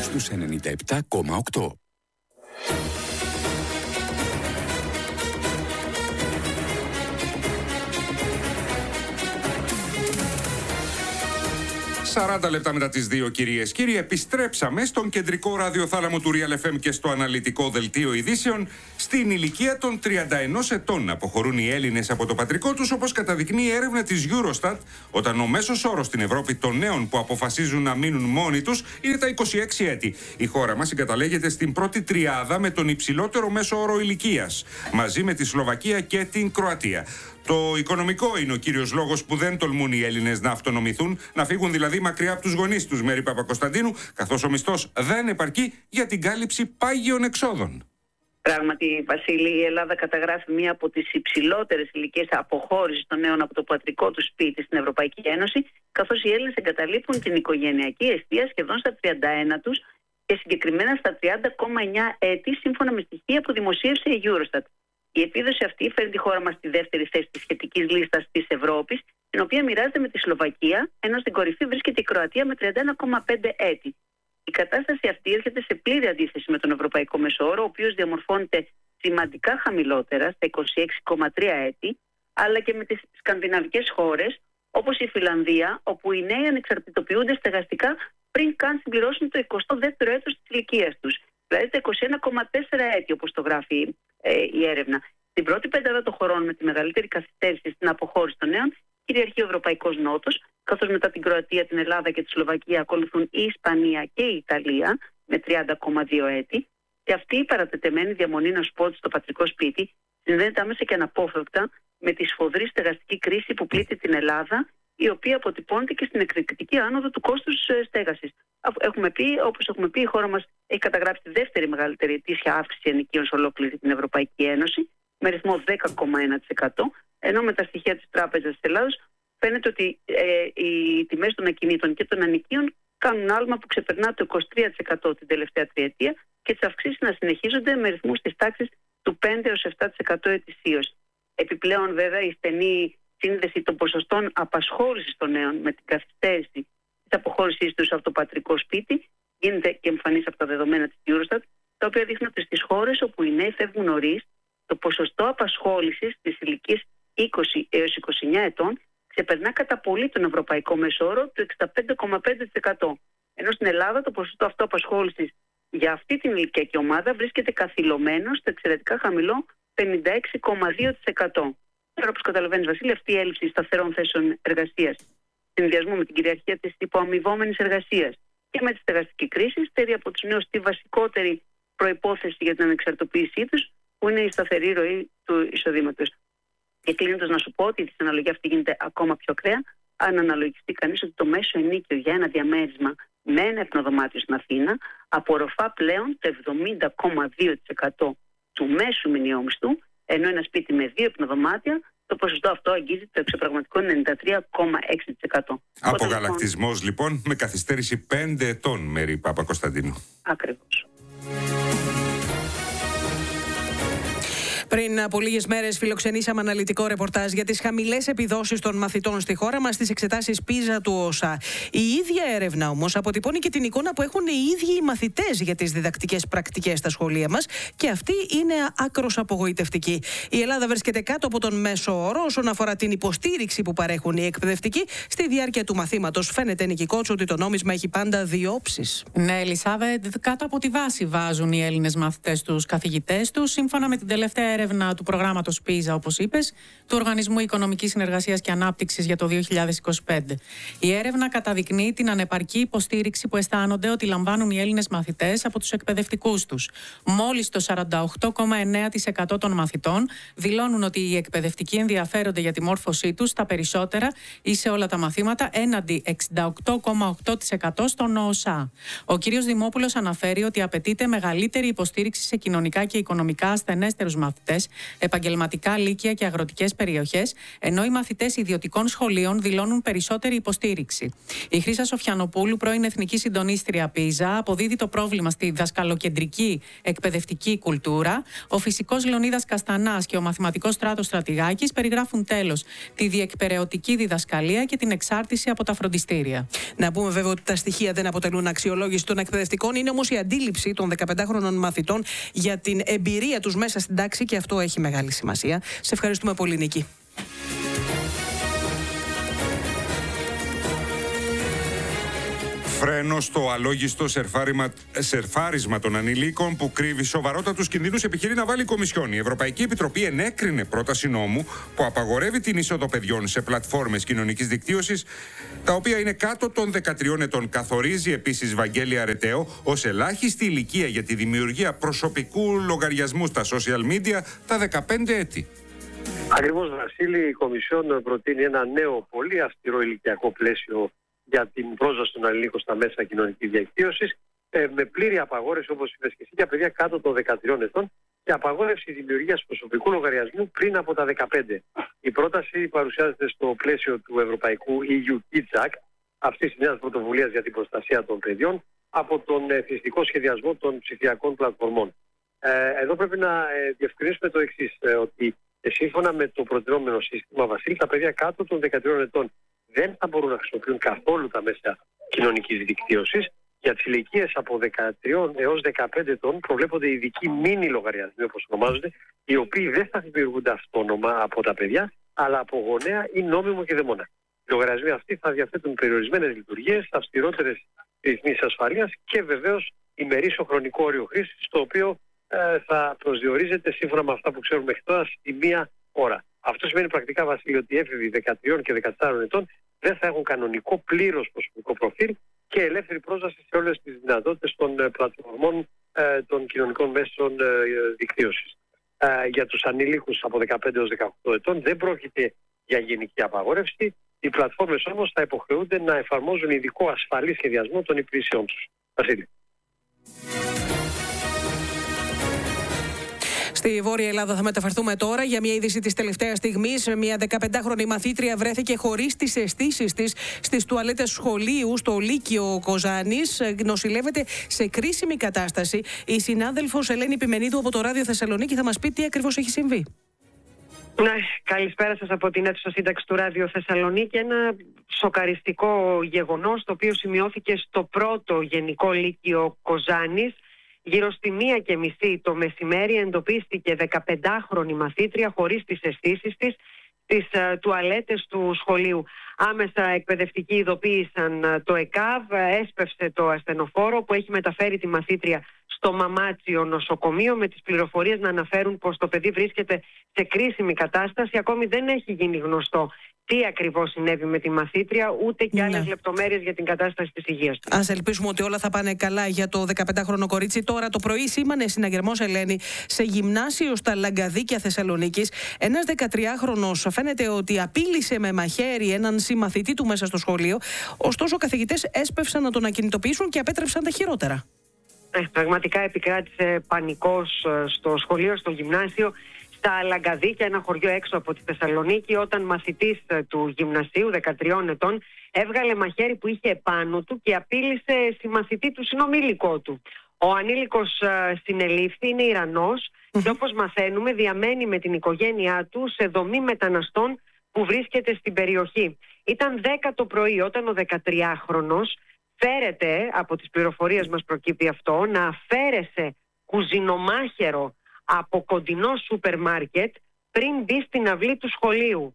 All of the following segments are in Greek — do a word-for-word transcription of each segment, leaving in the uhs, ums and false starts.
στους ενενήντα επτά κόμμα οκτώ. σαράντα λεπτά μετά τις δύο, κυρίες και κύριοι, επιστρέψαμε στον κεντρικό ραδιοθάλαμο του Real εφ εμ και στο αναλυτικό δελτίο ειδήσεων. Στην ηλικία των τριάντα ενός ετών αποχωρούν οι Έλληνες από το πατρικό τους, όπως καταδεικνύει η έρευνα της Eurostat, όταν ο μέσος όρος στην Ευρώπη των νέων που αποφασίζουν να μείνουν μόνοι τους είναι τα είκοσι έξι έτη. Η χώρα μας συγκαταλέγεται στην πρώτη τριάδα με τον υψηλότερο μέσο όρο ηλικίας, μαζί με τη Σλοβακία και την Κροατία. Το οικονομικό είναι ο κύριος λόγος που δεν τολμούν οι Έλληνες να αυτονομηθούν, να φύγουν δηλαδή μακριά από τους γονείς τους, Μέρη Παπακοσταντίνου, καθώς ο μισθός δεν επαρκεί για την κάλυψη πάγιων εξόδων. Πράγματι, Βασίλη, η Ελλάδα καταγράφει μία από τις υψηλότερες ηλικίες αποχώρησης των νέων από το πατρικό του σπίτι στην Ευρωπαϊκή Ένωση, καθώς οι Έλληνες εγκαταλείπουν την οικογενειακή εστία σχεδόν στα τριάντα ένα τους και συγκεκριμένα στα τριάντα κόμμα εννιά έτη, σύμφωνα με στοιχεία που δημοσίευσε η Eurostat. Η επίδοση αυτή φέρνει τη χώρα μας στη δεύτερη θέση της σχετικής λίστας της Ευρώπης, την οποία μοιράζεται με τη Σλοβακία, ενώ στην κορυφή βρίσκεται η Κροατία με τριάντα ένα κόμμα πέντε έτη. Η κατάσταση αυτή έρχεται σε πλήρη αντίθεση με τον ευρωπαϊκό μεσόωρο, ο οποίος διαμορφώνεται σημαντικά χαμηλότερα, στα είκοσι έξι κόμμα τρία έτη, αλλά και με τις σκανδιναβικές χώρες, όπως η Φιλανδία, όπου οι νέοι ανεξαρτητοποιούνται στεγαστικά πριν καν συμπληρώσουν το εικοστό δεύτερο έτος της ηλικίας τους. Δηλαδή τα είκοσι ένα κόμμα τέσσερα έτη, όπως το γράφει ε, η έρευνα. Στην πρώτη πεντάδα των χωρών με τη μεγαλύτερη καθυστέρηση στην αποχώρηση των νέων κυριαρχεί ο Ευρωπαϊκός Νότος, καθώς μετά την Κροατία, την Ελλάδα και τη Σλοβακία ακολουθούν η Ισπανία και η Ιταλία με τριάντα κόμμα δύο έτη. Και αυτή η παρατετεμένη διαμονή ενός πόντου στο πατρικό σπίτι συνδέεται άμεσα και αναπόφευκτα με τη σφοδρή στεγαστική κρίση που πλήττει την Ελλάδα, η οποία αποτυπώνεται και στην εκρηκτική άνοδο του κόστους στέγασης. Έχουμε πει, όπως έχουμε πει, η χώρα μας έχει καταγράψει τη δεύτερη μεγαλύτερη ετήσια αύξηση ενοικίων σε ολόκληρη την Ευρωπαϊκή Ένωση, με ρυθμό δέκα κόμμα ένα τοις εκατό, ενώ με τα στοιχεία της Τράπεζας της Ελλάδος φαίνεται ότι ε, οι τιμές των ακινήτων και των ενοικίων κάνουν άλμα που ξεπερνά το είκοσι τρία τοις εκατό την τελευταία τριετία και τις αυξήσεις να συνεχίζονται με ρυθμούς της τάξης του πέντε έως επτά τοις εκατό ετησίως. Επιπλέον, βέβαια, η στενή σύνδεση των ποσοστών απασχόλησης των νέων με την καθυστέρηση της αποχώρησής τους από το πατρικό σπίτι γίνεται και εμφανής από τα δεδομένα της Eurostat, τα οποία δείχνουν ότι στις χώρες όπου οι νέοι φεύγουν νωρίς, το ποσοστό απασχόλησης της ηλικίας είκοσι έως είκοσι εννιά ετών ξεπερνά κατά πολύ τον ευρωπαϊκό μεσόωρο του εξήντα πέντε κόμμα πέντε τοις εκατό. Ενώ στην Ελλάδα το ποσοστό αυτό απασχόλησης για αυτή την ηλικιακή ομάδα βρίσκεται καθυλωμένο στο εξαιρετικά χαμηλό πενήντα έξι κόμμα δύο τοις εκατό. Τώρα, όπως καταλαβαίνεις, Βασίλη, αυτή η έλλειψη σταθερών θέσεων εργασίας, συνδυασμό με την κυριαρχία της υποαμοιβόμενης εργασίας και με τη στεγαστική κρίση, στέλνει από τους νέους τη βασικότερη προϋπόθεση για την ανεξαρτητοποίησή τους, που είναι η σταθερή ροή του εισοδήματος. Και κλείνοντας, να σου πω ότι η δυσαναλογία αυτή γίνεται ακόμα πιο ακραία, αν αναλογιστεί κανείς ότι το μέσο ενίκιο για ένα διαμέρισμα με ένα υπνοδωμάτιο στην Αθήνα απορροφά πλέον το εβδομήντα κόμμα δύο τοις εκατό του μέσου μηνιαίου μισθού, ενώ ένα σπίτι με δύο υπνοδωμάτια, το ποσοστό αυτό αγγίζει το εξωπραγματικό ενενήντα τρία κόμμα έξι τοις εκατό. Απογαλακτισμός λοιπόν με καθυστέρηση πέντε ετών, Μέρη Παπακοσταντίνου. Ακριβώς. Πριν από λίγες μέρες φιλοξενήσαμε αναλυτικό ρεπορτάζ για τις χαμηλές επιδόσεις των μαθητών στη χώρα μας στις εξετάσεις πίζα του ΟΣΑ. Η ίδια έρευνα όμως αποτυπώνει και την εικόνα που έχουν οι ίδιοι οι μαθητές για τις διδακτικές πρακτικές στα σχολεία μας και αυτή είναι άκρως απογοητευτική. Η Ελλάδα βρίσκεται κάτω από τον μέσο όρο όσον αφορά την υποστήριξη που παρέχουν οι εκπαιδευτικοί στη διάρκεια του μαθήματος. Φαίνεται, Νίκη Κότσου, ότι το νόμισμα έχει πάντα δύο όψεις. Ναι, Ελισάβετ, κάτω από τη βάση βάζουν οι Έλληνες μαθητές τους καθηγητές τους, σύμφωνα με την τελευταία έρευνα του προγράμματος πίζα, όπως είπες, του Οργανισμού Οικονομικής Συνεργασίας και Ανάπτυξης για το δύο χιλιάδες είκοσι πέντε. Η έρευνα καταδεικνύει την ανεπαρκή υποστήριξη που αισθάνονται ότι λαμβάνουν οι Έλληνες μαθητές από τους εκπαιδευτικούς τους. Μόλις το σαράντα οκτώ κόμμα εννέα τοις εκατό των μαθητών δηλώνουν ότι οι εκπαιδευτικοί ενδιαφέρονται για τη μόρφωσή τους στα περισσότερα ή σε όλα τα μαθήματα, έναντι εξήντα οκτώ κόμμα οκτώ τοις εκατό στον ΟΣΑ. Ο κ. Δημόπουλος αναφέρει ότι απαιτείται μεγαλύτερη υποστήριξη σε κοινωνικά και οικονομικά ασθενέστερους μαθητές μαθητές, επαγγελματικά λύκεια και αγροτικές περιοχές, ενώ οι μαθητές ιδιωτικών σχολείων δηλώνουν περισσότερη υποστήριξη. Η Χρύσα Σοφιανοπούλου, πρώην Εθνική Συντονίστρια Πίζα, αποδίδει το πρόβλημα στη δασκαλοκεντρική εκπαιδευτική κουλτούρα. Ο φυσικός Λεωνίδας Καστανάς και ο μαθηματικός Στράτος Στρατηγάκης περιγράφουν τέλος τη διεκπεραιωτική διδασκαλία και την εξάρτηση από τα φροντιστήρια. Να πούμε βέβαια ότι τα στοιχεία δεν αποτελούν αξιολόγηση των εκπαιδευτικών, είναι όμως η αντίληψη των δεκαπεντάχρονων μαθητών για την εμπειρία τους μέσα στην τάξη και αυτό έχει μεγάλη σημασία. Σε ευχαριστούμε πολύ, Νίκη. Φρένο στο αλόγιστο σερφάρισμα, σερφάρισμα των ανηλίκων που κρύβει σοβαρότατους κινδύνους επιχειρεί να βάλει η Κομισιόν. Η Ευρωπαϊκή Επιτροπή ενέκρινε πρόταση νόμου που απαγορεύει την είσοδο παιδιών σε πλατφόρμες κοινωνικής δικτύωσης, τα οποία είναι κάτω των δεκατριών ετών. Καθορίζει επίσης, Βαγγέλη Αρεταίο, ως ελάχιστη ηλικία για τη δημιουργία προσωπικού λογαριασμού στα social media τα δεκαπέντε έτη. Ακριβώς, Βασίλη, η Κομισιόν προτείνει ένα νέο, πολύ αυστηρό ηλικιακό πλαίσιο για την πρόσβαση των ανηλίκων στα μέσα κοινωνικής δικτύωσης, ε, με πλήρη απαγόρευση, όπως είπες και εσύ, για παιδιά κάτω των δεκατριών ετών και απαγόρευση δημιουργίας προσωπικού λογαριασμού πριν από τα δεκαπέντε. Η πρόταση παρουσιάζεται στο πλαίσιο του Ευρωπαϊκού ι γιου Kids Act, αυτής της νέας πρωτοβουλίας για την προστασία των παιδιών, από τον εθνιστικό σχεδιασμό των ψηφιακών πλατφορμών. Ε, εδώ πρέπει να ε, διευκρινίσουμε το εξής, ε, ότι ε, σύμφωνα με το προτινόμενο σύστημα, Βασίλη, τα παιδιά κάτω των δεκατριών ετών δεν θα μπορούν να χρησιμοποιούν καθόλου τα μέσα κοινωνικής δικτύωσης. Για τις ηλικίες από δεκατρία έως δεκαπέντε ετών προβλέπονται ειδικοί μίνι λογαριασμοί, όπως ονομάζονται, οι οποίοι δεν θα δημιουργούνται αυτόνομα από τα παιδιά, αλλά από γονέα ή νόμιμο και δαιμόνα. Οι λογαριασμοί αυτοί θα διαθέτουν περιορισμένες λειτουργίες, αυστηρότερες ρυθμίσεις ασφαλείας και βεβαίως ημερήσιο χρονικό όριο χρήσης, το οποίο ε, θα προσδιορίζεται σύμφωνα με αυτά που ξέρουμε μέχρι τώρα στη μία ώρα. Αυτό σημαίνει πρακτικά, Βασίλη, ότι οι έφηβοι δεκατρία και δεκατεσσάρων ετών δεν θα έχουν κανονικό πλήρως προσωπικό προφίλ και ελεύθερη πρόσβαση σε όλες τις δυνατότητες των ε, πλατφορμών ε, των κοινωνικών μέσων ε, δικτύωσης. Ε, για τους ανήλικους από δεκαπέντε έως δεκαοκτώ ετών δεν πρόκειται για γενική απαγόρευση. Οι πλατφόρμες όμως θα υποχρεούνται να εφαρμόζουν ειδικό ασφαλή σχεδιασμό των υπηρεσιών τους. Βασίλη. Στη Βόρεια Ελλάδα θα μεταφερθούμε τώρα για μια είδηση της τελευταίας στιγμής. Μια δεκαπεντάχρονη μαθήτρια βρέθηκε χωρίς τις αισθήσεις της στις τουαλέτες σχολείου στο Λύκειο Κοζάνης. Νοσηλεύεται σε κρίσιμη κατάσταση. Η συνάδελφος Ελένη Πιμενίδου από το Ράδιο Θεσσαλονίκη θα μας πει τι ακριβώς έχει συμβεί. Ναι, καλησπέρα σας από την αίθουσα σύνταξη του Ράδιο Θεσσαλονίκη. Ένα σοκαριστικό γεγονός, το οποίο σημειώθηκε στο πρώτο Γενικό Λύκειο Κοζάνης. Γύρω στη μία και μισή το μεσημέρι εντοπίστηκε δεκαπεντάχρονη μαθήτρια χωρίς τις αισθήσεις της στις uh, τουαλέτες του σχολείου. Άμεσα εκπαιδευτικοί ειδοποίησαν uh, το ΕΚΑΒ, έσπευσε το ασθενοφόρο που έχει μεταφέρει τη μαθήτρια στο Μαμάτσιο νοσοκομείο, με τις πληροφορίες να αναφέρουν πως το παιδί βρίσκεται σε κρίσιμη κατάσταση. Ακόμη δεν έχει γίνει γνωστό τι ακριβώς συνέβη με τη μαθήτρια, ούτε και άλλες ναι. λεπτομέρειες για την κατάσταση της υγείας του. Ας ελπίσουμε ότι όλα θα πάνε καλά για το δεκαπεντάχρονο κορίτσι. Τώρα το πρωί σήμανε συναγερμός, Ελένη, σε γυμνάσιο στα Λαγκαδίκια Θεσσαλονίκης. Ένας δεκατριάχρονος φαίνεται ότι απείλησε με μαχαίρι έναν συμμαθητή του μέσα στο σχολείο. Ωστόσο, οι καθηγητές έσπευσαν να τον ακινητοποιήσουν και απέτρεψαν τα χειρότερα. Ε, πραγματικά επικράτησε πανικός στο σχολείο, στο γυμνάσιο, στα Λαγκαδίκια, ένα χωριό έξω από τη Θεσσαλονίκη, όταν μαθητής του γυμνασίου δεκατριών ετών έβγαλε μαχαίρι που είχε επάνω του και απείλησε συμμαθητή του συνομήλικό του. Ο ανήλικος συνελήφθη, είναι Ιρανός mm-hmm. και όπως μαθαίνουμε διαμένει με την οικογένειά του σε δομή μεταναστών που βρίσκεται στην περιοχή. Ήταν δέκα το πρωί όταν ο δεκατριάχρονος φέρεται, από τις πληροφορίες μας προκύπτει αυτό, να αφαίρεσε κουζινομάχαιρο από κοντινό σούπερ μάρκετ πριν μπει στην αυλή του σχολείου.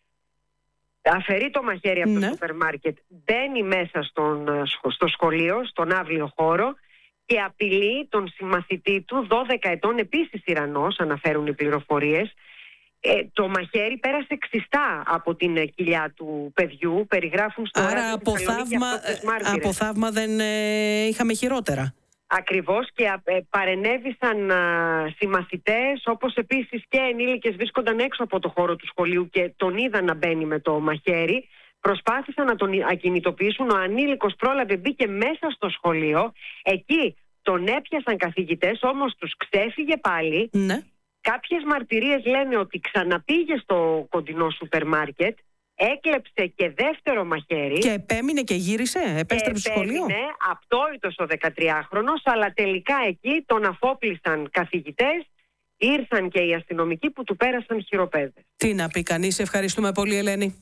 Αφαιρεί το μαχαίρι από ναι. το σούπερ μάρκετ, μπαίνει μέσα στον, στο σχολείο, στον αύλιο χώρο και απειλεί τον συμμαθητή του, δώδεκα ετών, επίσης Ιρανός, αναφέρουν οι πληροφορίες. Ε, το μαχαίρι πέρασε ξιστά από την κοιλιά του παιδιού, περιγράφουν στο Άρα από θαύμα, από θαύμα δεν ε, είχαμε χειρότερα. Ακριβώς, και ε, παρενέβησαν α, συμμαθητές, όπως επίσης και ενήλικες βρίσκονταν έξω από το χώρο του σχολείου και τον είδαν να μπαίνει με το μαχαίρι. Προσπάθησαν να τον ακινητοποιήσουν, ο ανήλικος πρόλαβε, μπήκε μέσα στο σχολείο. Εκεί τον έπιασαν καθηγητές, όμως τους ξέφυγε πάλι. Ναι. Κάποιες μαρτυρίες λένε ότι ξαναπήγε στο κοντινό σούπερ μάρκετ, έκλεψε και δεύτερο μαχαίρι. Και επέμεινε και γύρισε, επέστρεψε στο σχολείο. Επέμεινε, απτόητος ο δεκατριάχρονος, αλλά τελικά εκεί τον αφόπλησαν καθηγητές, ήρθαν και οι αστυνομικοί που του πέρασαν χειροπέδες. Τι να πει κανείς, ευχαριστούμε πολύ Ελένη.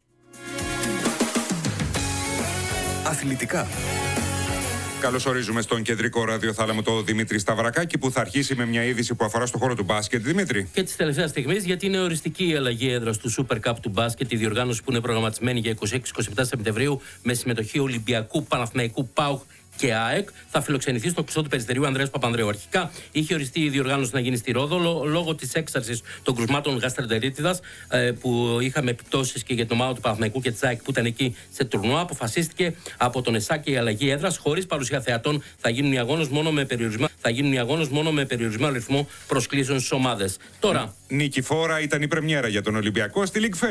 Αθλητικά. Καλώς ορίζουμε στον κεντρικό ραδιοθάλαμο το Δημήτρη Σταυρακάκη, που θα αρχίσει με μια είδηση που αφορά στο χώρο του μπάσκετ. Δημήτρη. Και τη τελευταία στιγμή, γιατί είναι οριστική η αλλαγή έδρας του Super Cup του μπάσκετ, η διοργάνωση που είναι προγραμματισμένη για είκοσι έξι είκοσι επτά Σεπτεμβρίου με συμμετοχή Ολυμπιακού, Παναθηναϊκού, ΠΑΟΚ και ΑΕΚ, θα φιλοξενηθεί στο κλειστό του Περιστερίου Ανδρέας Παπανδρέου. Αρχικά είχε οριστεί η διοργάνωση να γίνει στη Ρόδο λόγω της έξαρσης των κρουσμάτων γαστρεντερίτιδας, ε, που είχαμε επιπτώσεις και για την ομάδα του Παναθηναϊκού και της ΑΕΚ που ήταν εκεί σε τουρνουά. Αποφασίστηκε από τον ΕΣΑ και η αλλαγή έδρας. Χωρίς παρουσία θεατών θα γίνουν οι αγώνες μόνο με περιορισμό, θα γίνουν οι αγώνες μόνο με περιορισμένο αριθμό προσκλήσεων στις ομάδες. Τώρα. Νικηφόρα ήταν η πρεμιέρα για τον Ολυμπιακό στη League